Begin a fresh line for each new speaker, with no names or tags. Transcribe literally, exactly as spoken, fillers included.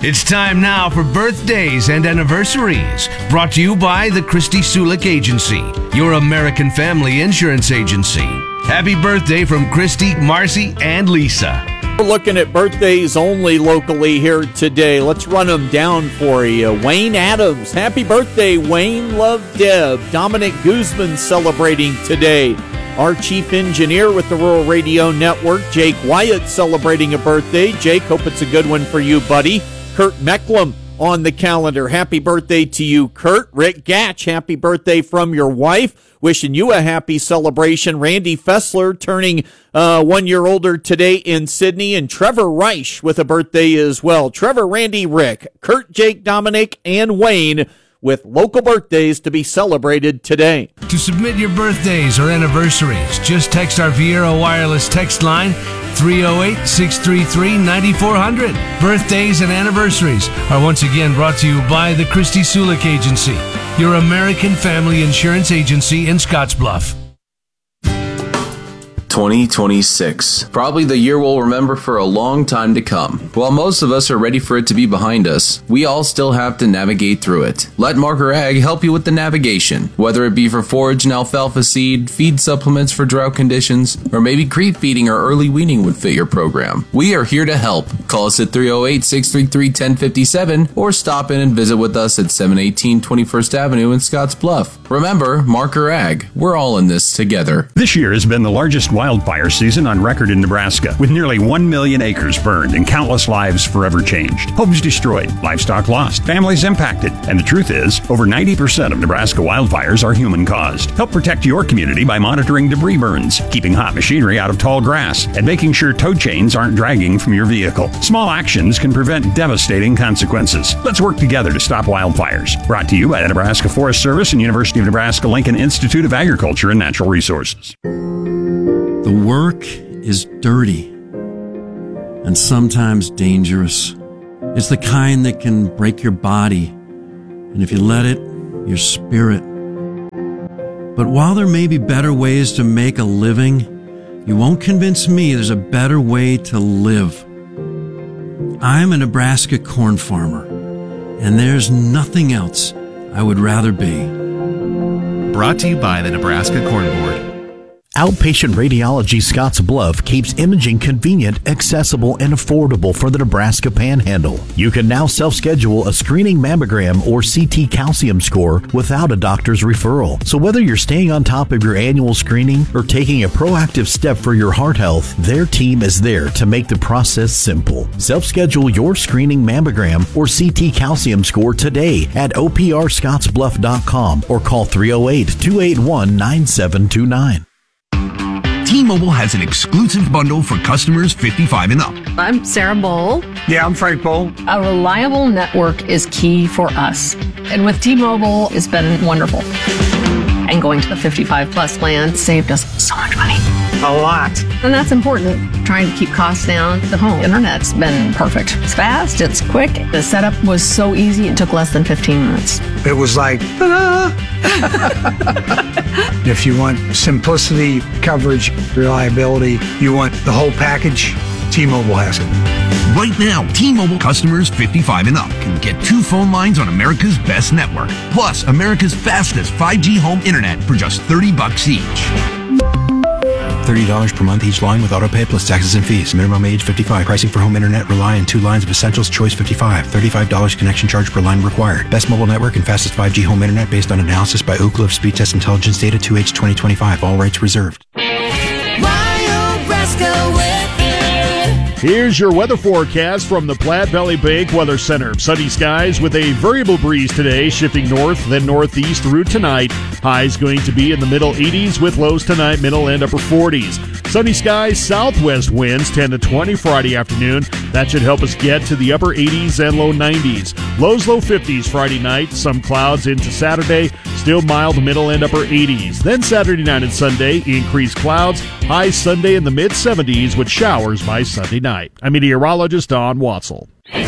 It's time now for birthdays and anniversaries. Brought to you by the Christy Sulik Agency, your American family insurance agency. Happy birthday from Christy, Marcy, and Lisa.
We're looking at birthdays only locally here today. Let's run them down for you. Wayne Adams. Happy birthday, Wayne. Love, Deb. Dominic Guzman celebrating today. Our chief engineer with the Rural Radio Network, Jake Wyatt, celebrating a birthday. Jake, hope it's a good one for you, buddy. Kurt Mecklem on the calendar. Happy birthday to you, Kurt. Rick Gatch, happy birthday from your wife. Wishing you a happy celebration. Randy Fessler turning uh, one year older today in Sydney. And Trevor Reich with a birthday as well. Trevor, Randy, Rick, Kurt, Jake, Dominic, and Wayne with local birthdays to be celebrated today.
To submit your birthdays or anniversaries, just text our Viera wireless text line three oh eight, six three three, nine four zero zero. Birthdays and anniversaries are once again brought to you by the Christy Sulik Agency, your American family insurance agency in Scottsbluff.
twenty twenty-six. Probably the year we'll remember for a long time to come. While most of us are ready for it to be behind us, we all still have to navigate through it. Let Marker Ag help you with the navigation. Whether it be for forage and alfalfa seed, feed supplements for drought conditions, or maybe creep feeding or early weaning would fit your program. We are here to help. Call us at three oh eight, six three three, one oh five seven or stop in and visit with us at seven eighteen twenty-first Avenue in Scottsbluff. Remember, Marker Ag. We're all in this together.
This year has been the largest wildfire season on record in Nebraska, with nearly one million acres burned and countless lives forever changed. Homes destroyed, livestock lost, families impacted. And the truth is, over ninety percent of Nebraska wildfires are human-caused. Help protect your community by monitoring debris burns, keeping hot machinery out of tall grass, and making sure tow chains aren't dragging from your vehicle. Small actions can prevent devastating consequences. Let's work together to stop wildfires. Brought to you by the Nebraska Forest Service and University of Nebraska-Lincoln Institute of Agriculture and Natural Resources.
The work is dirty and sometimes dangerous. It's the kind that can break your body, and if you let it, your spirit. But while there may be better ways to make a living, you won't convince me there's a better way to live. I'm a Nebraska corn farmer, and there's nothing else I would rather be.
Brought to you by the Nebraska Corn Board.
Outpatient Radiology Scottsbluff keeps imaging convenient, accessible, and affordable for the Nebraska Panhandle. You can now self-schedule a screening mammogram or C T calcium score without a doctor's referral. So whether you're staying on top of your annual screening or taking a proactive step for your heart health, their team is there to make the process simple. Self-schedule your screening mammogram or C T calcium score today at O P R scottsbluff dot com or call three oh eight, two eight one, nine seven two nine.
T-Mobile has an exclusive bundle for customers fifty-five and up.
I'm Sarah Bowl.
Yeah, I'm Frank Bowl.
A reliable network is key for us. And with T-Mobile, it's been wonderful. And going to the fifty-five plus plan saved us so much money.
A lot.
And that's important. Trying to keep costs down. The home internet's been perfect. It's fast, it's quick. The setup was so easy, it took less than fifteen minutes.
It was like, ta-da! If you want simplicity, coverage, reliability, you want the whole package, T-Mobile has it.
Right now, T-Mobile customers fifty-five and up can get two phone lines on America's best network, plus America's fastest five G home internet for just thirty bucks each.
thirty dollars per month each line with autopay plus taxes and fees. Minimum age fifty-five. Pricing for home internet rely on two lines of Essentials Choice fifty-five. thirty-five dollars connection charge per line required. Best mobile network and fastest five G home internet based on analysis by Ookla of Speed Test Intelligence Data two H twenty twenty-five. All rights reserved.
Here's your weather forecast from the Platte Valley Bank Weather Center. Sunny skies with a variable breeze today, shifting north, then northeast through tonight. Highs going to be in the middle eighties with lows tonight, middle and upper forties. Sunny skies, southwest winds ten to twenty Friday afternoon. That should help us get to the upper eighties and low nineties. Lows, low fifties Friday night. Some clouds into Saturday. Still mild middle and upper eighties. Then Saturday night and Sunday, increased clouds. Highs Sunday in the mid seventies with showers by Sunday night. I'm meteorologist Don Watzel.